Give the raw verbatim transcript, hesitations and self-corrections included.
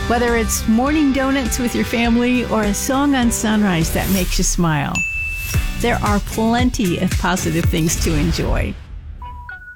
Whether it's morning donuts with your family or a song on sunrise that makes you smile, there are plenty of positive things to enjoy.